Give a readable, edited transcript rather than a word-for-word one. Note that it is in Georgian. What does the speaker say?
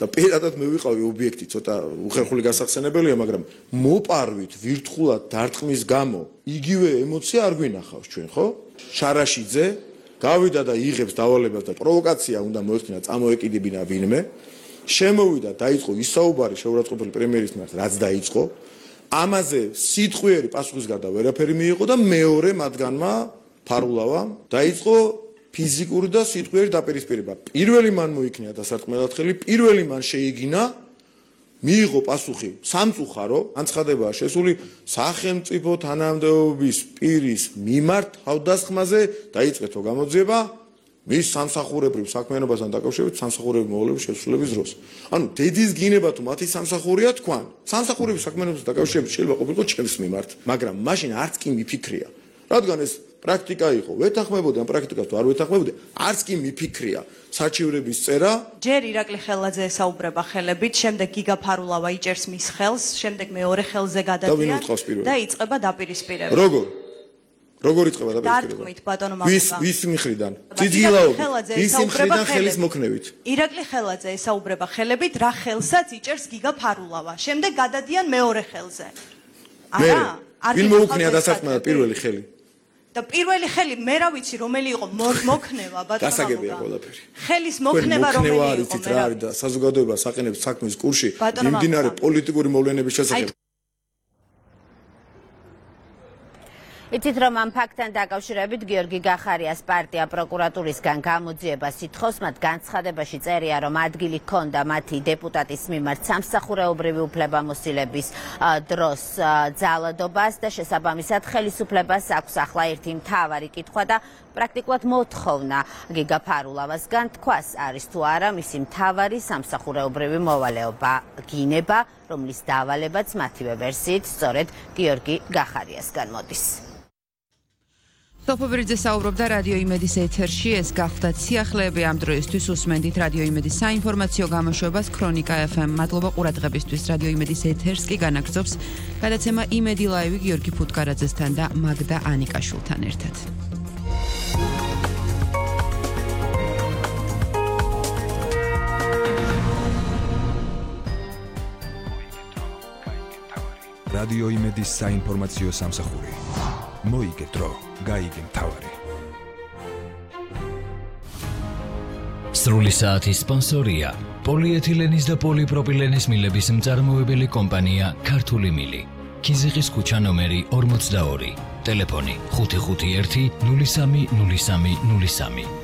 და პირადად მე ვიყავი ობიექტი, ცოტა უხერხული გასახსენებელია, მაგრამ მოპარვით ვირთხულად დარტყმის გამო იგივე ემოცია არ გვინახავს ჩვენ, ხო? შარაშიძე გავიდა და იღებს დავალებას და პროვოკაცია უნდა მოეხდინა, წამოეკიდებინა ვინმე. შემოვიდა, დაიწყო ისაუბარი შეურაცხყოფელი პრემიერის მიმართ, რაც დაიწყო. ამაზე სიტყვიერი პასუხის გარდა ვერაფერი მიიღო და მეორე მათგანმა ფარულავამ დაიწყო ფიზიკური და სიტყვიერი დაპირისპირება. პირველი მან მოიქნია დასარტყმელად ხელი, პირველი მან შეიგინა, მიიღო პასუხი სამწუხარო, განცხადებაა შესული სახელმწიფო თანამდებობის პირის მიმართ თავდასხმაზე დაიწყეთო გამოძიება მის სამსახურებრივ საქმიანობასთან დაკავშირებით სამსახურებრივ მოვალეობის შესრულების დროს. ანუ დედის გინება თუ მათი სამსახურია თქვან, სამსახურებრივ საქმიანობასთან დაკავშირებით შეიძლება ყოფილიყო ჩემს მიმართ, მაგრამ მაშინ არც კი მიფიქრია. რადგან ეს პრაქტიკა იყო, ვეთანხმებოდი ამ პრაქტიკას თუ არ ვეთანხმებოდი, არც კი მიფიქრია საჩივრების წერა. ჯერ ირაკლი ხელაძე ესაუბრება ხელებით, შემდეგ გიგა ფარულავა იჭერს მის ხელს, შემდეგ მეორე ხელზე გადადიან და იწყება დაპირისპირება. როგორ იწყება დაპირისპირება? დარტყმით ბატონო მამუკა. ვის მხრიდან? ძიძგილაობით. ვის მხრიდან ხელის მოქნევით? ირაკლი ხელაძე ესაუბრება ხელებით, რა ხელსაც იჭერს გიგა ფარულავა. შემდეგ გადადიან მეორე ხელზე. არა? ვინ მოუქნია დასარტყმელად პირველი ხელი? და პირველი ხელი მე რა ვიცი რომელი იყო მოქნება ბატონო გასაგებია ყველაფერი. ხელის მოქნება რომელი იყო? იცით რა არის და საზოგადოება საყენებს საქმის კურსში მიმდინარე პოლიტიკური მოვლენების შესახებ. იცით რომ ამ ფაქტთან დაკავშირებით გიორგი გახარიას პარტია პროკურატურისგან გამოძიებას ითხოვს, მათ განცხადებაში წერია, რომ ადგილი ჰქონდა მათი დეპუტატის მიმართ სამსახურეობრივი უფლებამოსილების დროს ძალადობას და შესაბამისად ხელისუფლებას აქვს ახლა ერთი მთავარი კითხვა და პრაქტიკულად მოთხოვნა გიგა ფარულავასგან თქვას არის თუ არა მისი მთავარი სამსახურეობრივი მოვალეობა გინება, რომლის დავალებაც მათივე ვერსიით სწორედ გიორგი გახარიასგან მოდის. სოფობერიძე საუბრობდა რადიო იმედის ეთერში, ეს გახლდათ სიახლეები ამ დროისთვის უსმენდით რადიო იმედის საინფორმაციო გამოშვებას ქრონიკა FM. მადლობა ყურადღებისთვის. რადიო იმედის ეთერს კი განაგრძობს გადაცემა იმედი ლაივი გიორგი ფუტკარაძესთან და მაგდა ანიკაშვილთან ერთად. რადიო იმედის საინფორმაციო სამსახური. მოიგე დრო, გაიგე მთავარი. სრული საათის სპონსორია პოლიეთილენის და პოლიპროპილენის მილების მწარმოებელი კომპანია ქართული მილი. ქიზიყის ქუჩა ნომერი 42. ტელეფონი 551 030303.